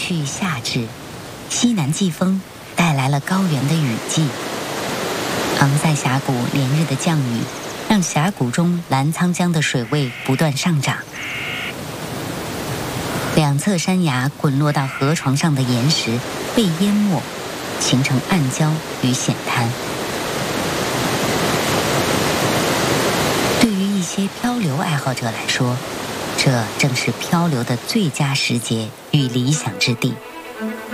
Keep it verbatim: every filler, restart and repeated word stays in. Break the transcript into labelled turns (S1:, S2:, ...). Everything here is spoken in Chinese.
S1: 去夏至，西南季风带来了高原的雨季。昂塞峡谷连日的降雨，让峡谷中澜沧江的水位不断上涨。两侧山崖滚落到河床上的岩石被淹没，形成暗礁与险滩。对于一些漂流爱好者来说，这正是漂流的最佳时节与理想之地。